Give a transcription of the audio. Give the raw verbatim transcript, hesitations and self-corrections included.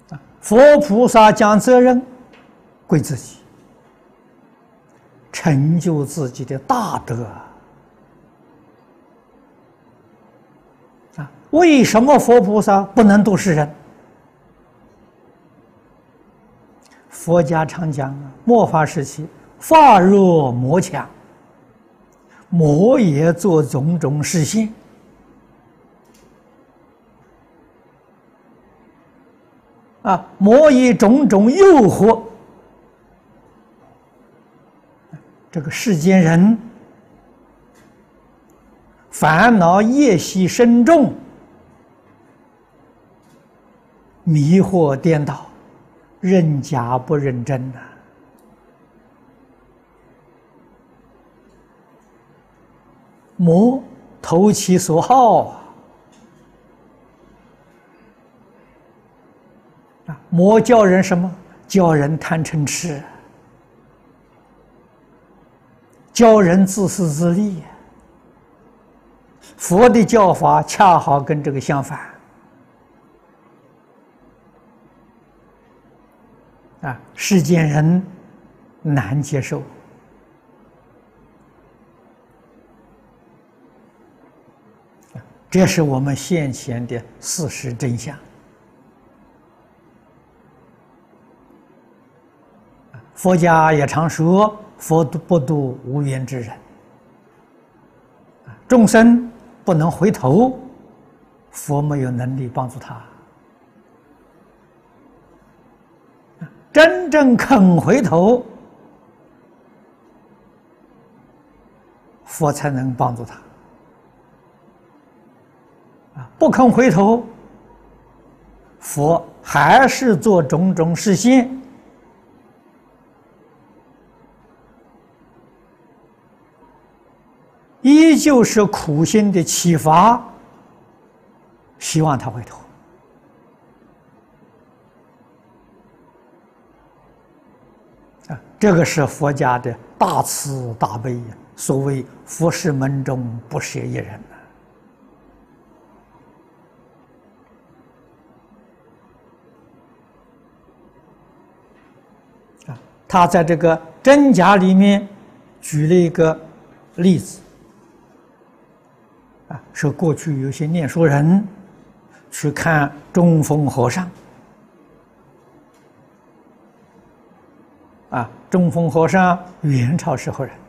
佛菩萨将责任归自己，成就自己的大德啊！为什么佛菩萨不能度世人？佛家常讲，末法时期，法弱魔强，魔也做种种实现。啊，魔以种种诱惑这个世间人，烦恼业习深重，迷惑颠倒，认假不认真呐、啊。魔投其所好啊。魔教人什么？教人贪嗔痴，教人自私自利。佛的教法恰好跟这个相反啊，世间人难接受。这是我们现前的事实真相。佛家也常说，佛不度无缘之人，众生不能回头，佛没有能力帮助他。真正肯回头，佛才能帮助他。不肯回头，佛还是做种种示现。依旧是苦心的启发，希望他回头。啊，这个是佛家的大慈大悲，所谓佛事门中不舍一人啊。他在这个真假里面举了一个例子。啊，说过去有些念书人去看中峰和尚，啊，中峰和尚元朝时候人，